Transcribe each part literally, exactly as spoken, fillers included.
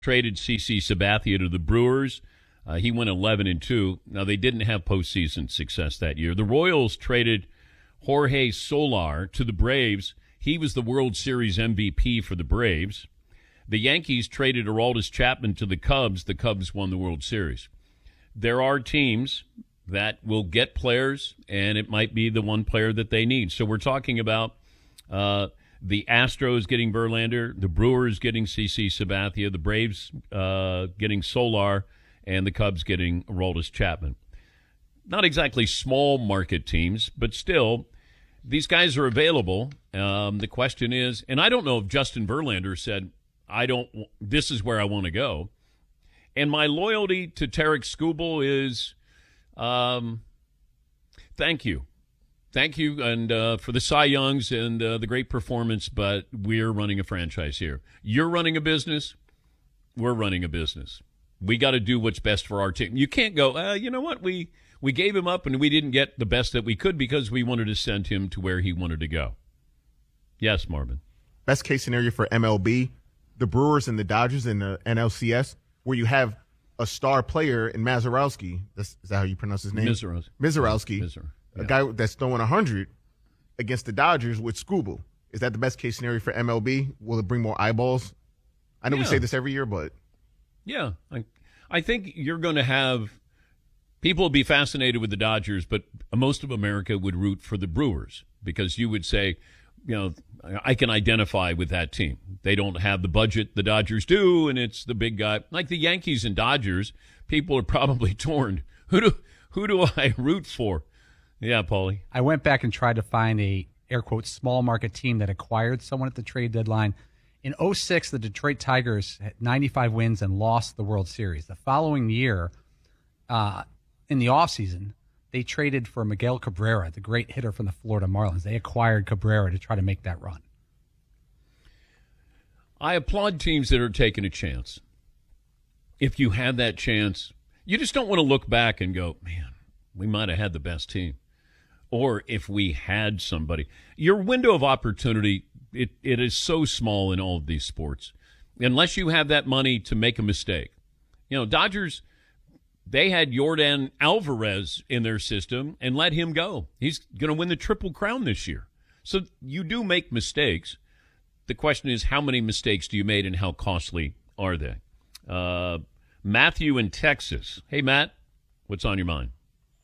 traded C C Sabathia to the Brewers. Uh, he went eleven and two. Now, they didn't have postseason success that year. The Royals traded Jorge Soler to the Braves. He was the World Series M V P for the Braves. The Yankees traded Aroldis Chapman to the Cubs. The Cubs won the World Series. There are teams that will get players, and it might be the one player that they need. So we're talking about uh, the Astros getting Verlander, the Brewers getting C C Sabathia, the Braves uh, getting Soler, and the Cubs getting Aroldis Chapman. Not exactly small market teams, but still, these guys are available. Um, the question is, and I don't know if Justin Verlander said, I don't, this is where I want to go. And my loyalty to Tarek Skubal is, um, thank you. Thank you and uh, for the Cy Youngs and uh, the great performance, but we're running a franchise here. You're running a business. We're running a business. We got to do what's best for our team. You can't go, uh, you know what, we we gave him up and we didn't get the best that we could because we wanted to send him to where he wanted to go. Yes, Marvin. Best case scenario for M L B, the Brewers and the Dodgers in the N L C S, where you have a star player in Mazeroski. That's, is that how you pronounce his name? Mazeroski. Mazeroski. Mizer, yeah. A guy that's throwing one hundred against the Dodgers with Skubal. Is that the best case scenario for M L B? Will it bring more eyeballs? I know yeah. we say this every year, but. Yeah, I, I think you're going to have people will be fascinated with the Dodgers, but most of America would root for the Brewers because you would say, you know, I can identify with that team. They don't have the budget the Dodgers do, and it's the big guy. Like the Yankees and Dodgers, people are probably torn. Who do who do I root for? Yeah, Paulie. I went back and tried to find a, air quote, small market team that acquired someone at the trade deadline. In oh six, the Detroit Tigers had ninety-five wins and lost the World Series. The following year, uh, in the offseason, they traded for Miguel Cabrera, the great hitter from the Florida Marlins. They acquired Cabrera to try to make that run. I applaud teams that are taking a chance. If you have that chance, you just don't want to look back and go, man, we might have had the best team. Or if we had somebody. Your window of opportunity, it, it is so small in all of these sports. Unless you have that money to make a mistake. You know, Dodgers, they had Yordan Alvarez in their system and let him go. He's going to win the Triple Crown this year. So you do make mistakes. The question is, how many mistakes do you make and how costly are they? Uh, Matthew in Texas. Hey, Matt, what's on your mind?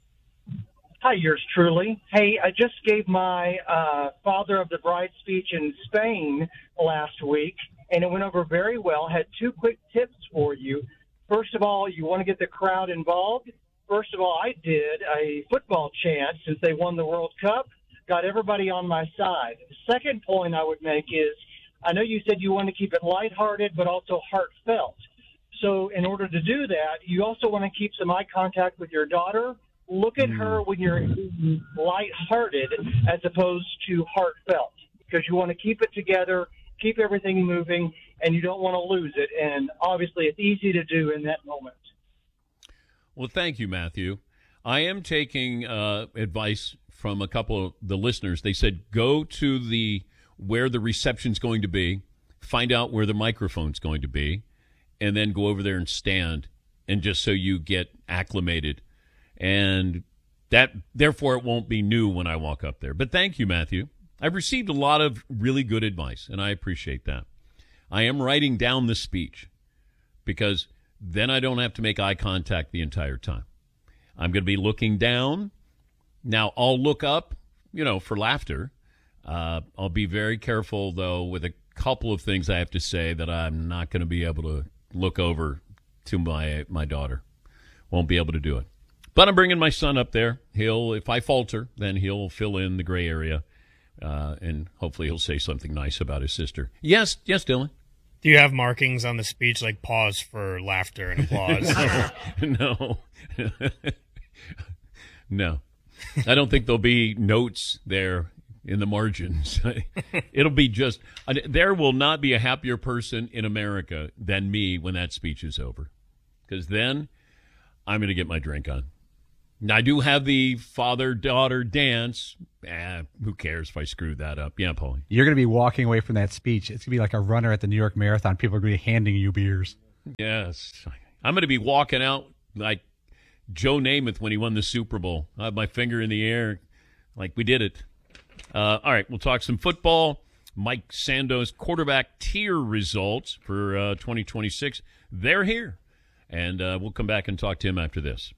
Hi, yours truly. Hey, I just gave my uh, Father of the Bride speech in Spain last week, and it went over very well. Had two quick tips for you. First of all, you want to get the crowd involved. First of all, I did a football chant since they won the World Cup, got everybody on my side. The second point I would make is, I know you said you want to keep it lighthearted but also heartfelt. So in order to do that, you also want to keep some eye contact with your daughter. Look at her when you're lighthearted as opposed to heartfelt, because you want to keep it together, keep everything moving, and you don't want to lose it. And obviously it's easy to do in that moment. Well, thank you, Matthew. I am taking uh, advice from a couple of the listeners. They said go to the where the reception's going to be, find out where the microphone's going to be, and then go over there and stand, and just so you get acclimated. And that, therefore, it won't be new when I walk up there. But thank you, Matthew. I've received a lot of really good advice, and I appreciate that. I am writing down the speech because then I don't have to make eye contact the entire time. I'm going to be looking down. Now, I'll look up, you know, for laughter. Uh, I'll be very careful, though, with a couple of things I have to say that I'm not going to be able to look over to my my daughter. Won't be able to do it. But I'm bringing my son up there. He'll, if I falter, then he'll fill in the gray area, uh, and hopefully he'll say something nice about his sister. Yes, yes, Dylan. Do you have markings on the speech like pause for laughter and applause? No. No. I don't think there'll be notes there in the margins. It'll be just, there will not be a happier person in America than me when that speech is over. Because then I'm going to get my drink on. Now, I do have the father-daughter dance. Eh, who cares if I screwed that up? Yeah, Paulie. You're going to be walking away from that speech. It's going to be like a runner at the New York Marathon. People are going to be handing you beers. Yes. I'm going to be walking out like Joe Namath when he won the Super Bowl. I have my finger in the air like we did it. Uh, all right, we'll talk some football. Mike Sando's quarterback tier results for uh, twenty twenty-six. They're here. And uh, we'll come back and talk to him after this.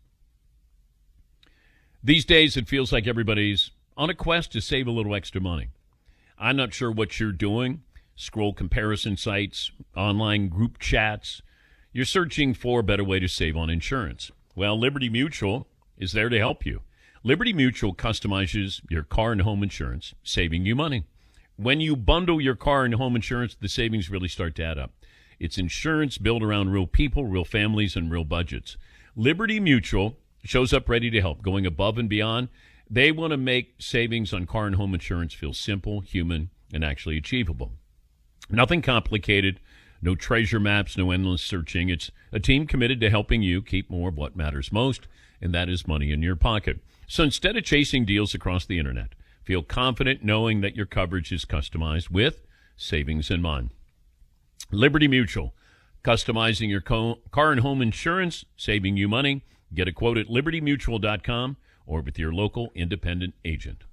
These days, it feels like everybody's on a quest to save a little extra money. I'm not sure what you're doing. Scroll comparison sites, online group chats. You're searching for a better way to save on insurance. Well, Liberty Mutual is there to help you. Liberty Mutual customizes your car and home insurance, saving you money. When you bundle your car and home insurance, the savings really start to add up. It's insurance built around real people, real families, and real budgets. Liberty Mutual shows up ready to help, going above and beyond. They want to make savings on car and home insurance feel simple, human, and actually achievable. Nothing complicated, no treasure maps, no endless searching. It's a team committed to helping you keep more of what matters most, and that is money in your pocket. So instead of chasing deals across the internet, feel confident knowing that your coverage is customized with savings in mind. Liberty Mutual, customizing your co- car and home insurance, saving you money. Get a quote at liberty mutual dot com or with your local independent agent.